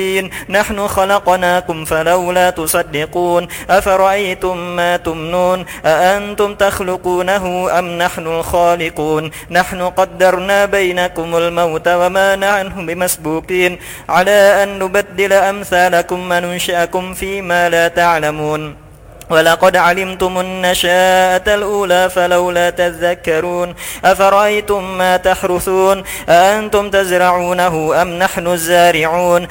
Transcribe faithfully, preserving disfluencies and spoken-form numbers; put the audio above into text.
نحن خلقناكم فلولا تصدقون أفرأيتم ما تمنون أأنتم تخلقونه أم نحن الخالقون نحن قدرنا بينكم الموت وما نحن بمسبوقين على أن نبدل أمثالكم وننشئكم فيما لا تعلمون ولقد علمتم النشاءة الأولى فلولا تذكرون أفرأيتم ما تحرثون أأنتم تزرعونه أم نحن الزارعون